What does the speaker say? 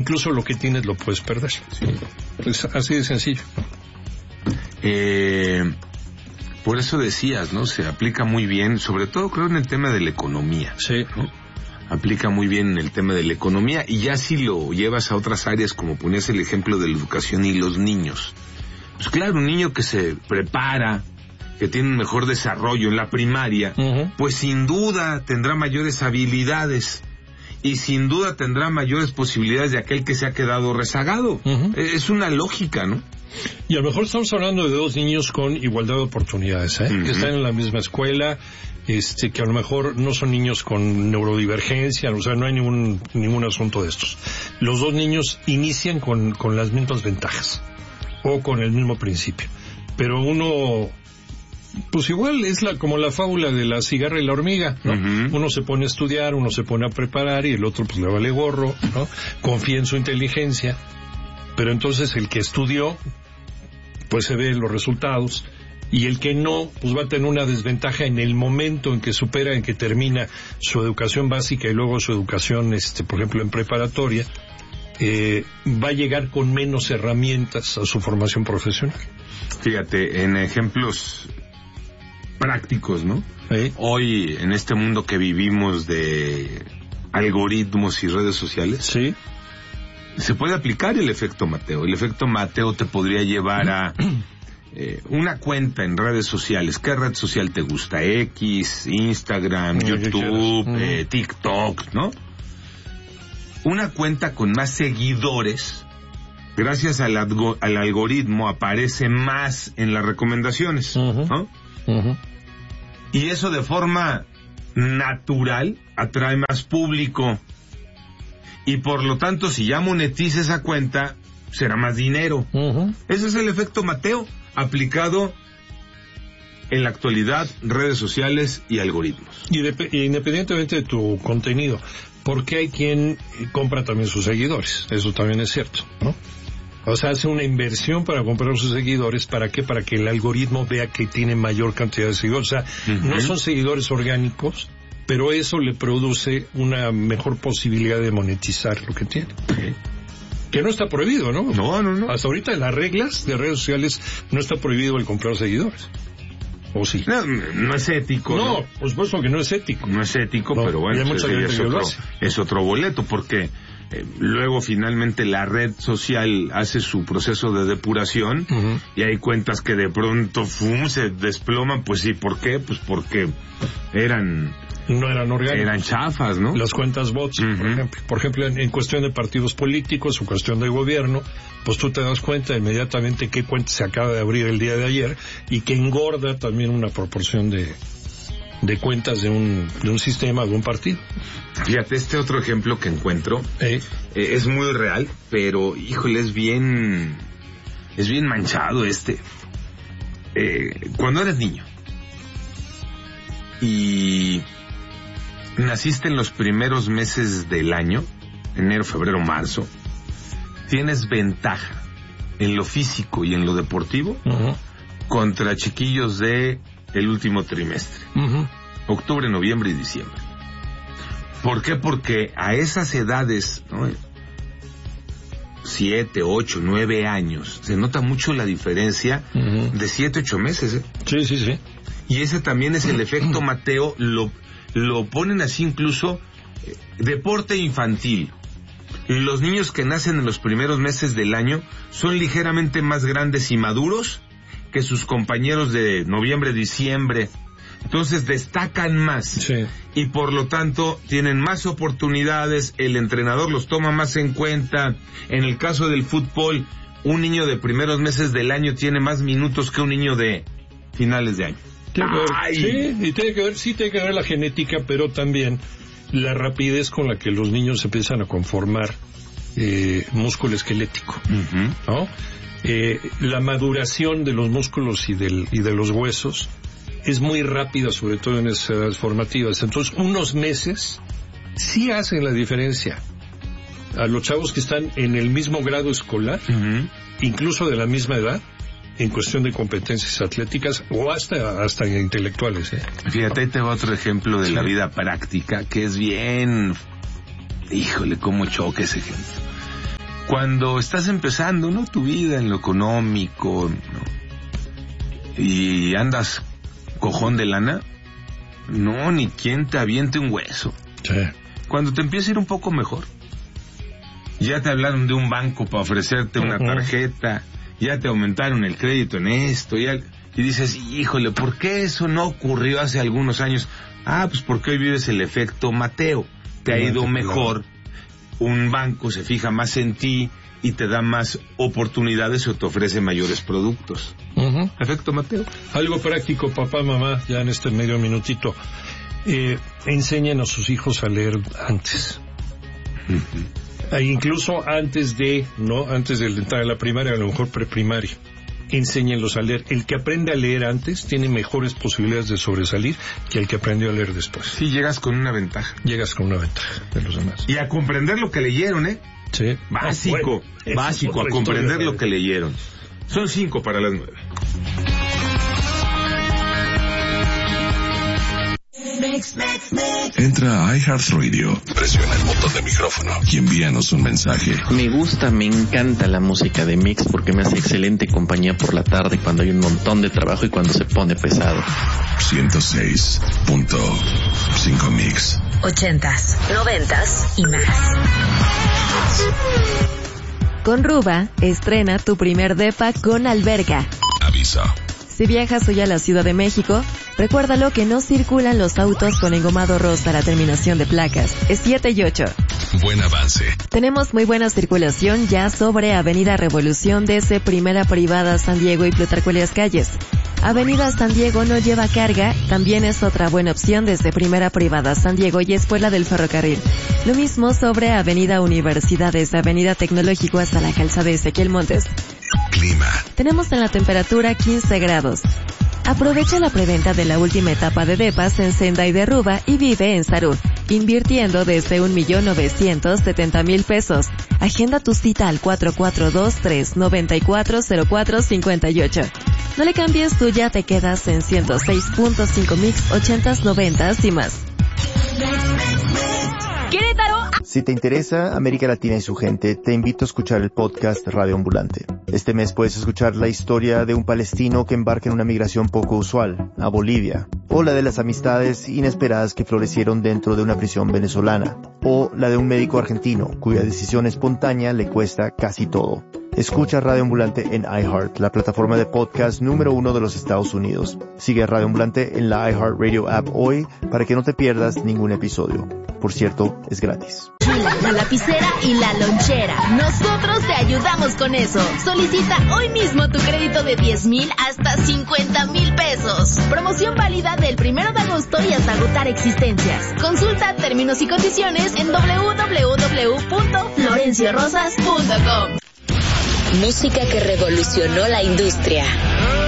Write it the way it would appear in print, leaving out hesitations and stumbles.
incluso lo que tienes lo puedes perder. Sí. Pues así de sencillo. Por eso decías, ¿no? Se aplica muy bien, sobre todo creo en el tema de la economía. Sí. ¿No? Aplica muy bien en el tema de la economía, y ya si lo llevas a otras áreas, como ponías el ejemplo de la educación y los niños. Pues claro, un niño que se prepara, que tiene un mejor desarrollo en la primaria, pues sin duda tendrá mayores habilidades, y sin duda tendrá mayores posibilidades de aquel que se ha quedado rezagado. Es una lógica, ¿no? Y a lo mejor estamos hablando de dos niños con igualdad de oportunidades, que están en la misma escuela, que a lo mejor no son niños con neurodivergencia, o sea, no hay ningún asunto de estos. Los dos niños inician con las mismas ventajas, o con el mismo principio. Pero uno, pues igual es como la fábula de la cigarra y la hormiga, ¿no? Uno se pone a estudiar, uno se pone a preparar, y el otro pues le vale gorro, ¿no? Confía en su inteligencia, pero entonces el que estudió, pues se ve los resultados, y el que no, pues va a tener una desventaja en el momento en que supera, en que termina su educación básica y luego su educación, por ejemplo, en preparatoria, va a llegar con menos herramientas a su formación profesional. Fíjate, en ejemplos prácticos, ¿no? ¿Sí? Hoy, en este mundo que vivimos de algoritmos y redes sociales, sí, se puede aplicar el efecto Mateo. El efecto Mateo te podría llevar a una cuenta en redes sociales. ¿Qué red social te gusta? X, Instagram, YouTube, TikTok, ¿no? Una cuenta con más seguidores, gracias al algoritmo, aparece más en las recomendaciones, ¿no? Y eso de forma natural atrae más público, y por lo tanto, si ya monetiza esa cuenta, será más dinero. Ese es el efecto Mateo aplicado en la actualidad, redes sociales y algoritmos. Y independientemente de tu contenido, porque hay quien compra también sus seguidores, eso también es cierto, ¿no? O sea, hace una inversión para comprar sus seguidores. ¿Para qué? Para que el algoritmo vea que tiene mayor cantidad de seguidores. O sea, no son seguidores orgánicos, pero eso le produce una mejor posibilidad de monetizar lo que tiene. Que no está prohibido, ¿no? No. Hasta ahorita en las reglas de redes sociales no está prohibido el comprar seguidores. ¿O sí? No es ético. No, por supuesto que no es ético. No es ético, pero bueno, es otro boleto, porque luego finalmente la red social hace su proceso de depuración, y hay cuentas que de pronto se desploman. Pues sí, ¿por qué? Pues porque no eran orgánicos, eran chafas, ¿no? Las cuentas bots, por ejemplo, en cuestión de partidos políticos o cuestión de gobierno, pues tú te das cuenta inmediatamente qué cuenta se acaba de abrir el día de ayer, y que engorda también una proporción de cuentas de un sistema, de un partido. Fíjate, este otro ejemplo que encuentro es muy real, pero híjole, es bien manchado. Cuando eres niño y naciste en los primeros meses del año, enero, febrero, marzo, tienes ventaja en lo físico y en lo deportivo contra chiquillos de el último trimestre, octubre, noviembre y diciembre. ¿Por qué? Porque a esas edades, ¿no? 7, 8, 9 años, se nota mucho la diferencia de 7, 8 meses. Sí. Y ese también es el efecto Mateo. Lo ponen así incluso, deporte infantil. Los niños que nacen en los primeros meses del año son ligeramente más grandes y maduros que sus compañeros de noviembre, diciembre. Entonces destacan más, sí, y por lo tanto tienen más oportunidades, el entrenador los toma más en cuenta. En el caso del fútbol, un niño de primeros meses del año tiene más minutos que un niño de finales de año. Sí, y tiene que ver la genética, pero también la rapidez con la que los niños empiezan a conformar músculo esquelético, ¿no? La maduración de los músculos y de los huesos es muy rápida, sobre todo en esas edades formativas. Entonces, unos meses sí hacen la diferencia. A los chavos que están en el mismo grado escolar, incluso de la misma edad, en cuestión de competencias atléticas o hasta intelectuales. Fíjate, ahí te va otro ejemplo de la vida práctica que es bien... Híjole, cómo choca ese ejemplo. cuando estás empezando, ¿no? Tu vida en lo económico, ¿no? Y andas cojón de lana, no, ni quien te aviente un hueso. Sí. Cuando te empieza a ir un poco mejor, ya te hablaron de un banco para ofrecerte una tarjeta, ya te aumentaron el crédito en esto, y dices, híjole, ¿por qué eso no ocurrió hace algunos años? Pues porque hoy vives el efecto Mateo. Te ha ido mejor, un banco se fija más en ti y te da más oportunidades o te ofrece mayores productos. Efecto Mateo. Algo práctico, papá, mamá, ya en este medio minutito. Enseñen a sus hijos a leer antes. Incluso antes de entrar a la primaria, a lo mejor preprimaria. Enséñenlos a leer. El que aprende a leer antes tiene mejores posibilidades de sobresalir que el que aprendió a leer después. Sí, llegas con una ventaja. Llegas con una ventaja de los demás. Y a comprender lo que leyeron, ¿eh? Sí. Básico, a comprender lo que leyeron. Son 5 para las 9. Entra a iHeartRadio, presiona el botón de micrófono y envíanos un mensaje. Me encanta la música de Mix porque me hace excelente compañía por la tarde cuando hay un montón de trabajo y cuando se pone pesado. 106.5 Mix. 80s, 90s y más. Con Ruba, estrena tu primer depa con alberca. Aviso. Si viajas hoy a la Ciudad de México, recuérdalo que no circulan los autos con engomado rosa a la terminación de placas. Es 7 y 8. Buen avance. Tenemos muy buena circulación ya sobre Avenida Revolución desde Primera Privada San Diego y Plutarco Elías Calles. Avenida San Diego no lleva carga, también es otra buena opción desde Primera Privada San Diego y Escuela del Ferrocarril. Lo mismo sobre Avenida Universidad desde Avenida Tecnológico hasta la calzada de Ezequiel Montes. Clima. Tenemos en la temperatura 15 grados. Aprovecha la preventa de la última etapa de depas en Sendai de Ruba y vive en Sarú, invirtiendo desde 1,970,000 pesos. Agenda tu cita al 4423-940458. No le cambies, tú ya te quedas en 106.5 Mix 80s, 90s y más. ¡Querétaro! Si te interesa América Latina y su gente, te invito a escuchar el podcast Radio Ambulante. Este mes puedes escuchar la historia de un palestino que embarca en una migración poco usual, a Bolivia, o la de las amistades inesperadas que florecieron dentro de una prisión venezolana, o la de un médico argentino cuya decisión espontánea le cuesta casi todo. Escucha Radio Ambulante en iHeart, la plataforma de podcast número 1 de los Estados Unidos. Sigue Radio Ambulante en la iHeartRadio app hoy para que no te pierdas ningún episodio. Por cierto, es gratis. La lapicera y la lonchera. Nosotros te ayudamos con eso. Solicita hoy mismo tu crédito de 10,000 hasta 50,000 pesos. Promoción válida del 1 de agosto y hasta agotar existencias. Consulta términos y condiciones en www.florenciorosas.com. Música que revolucionó la industria.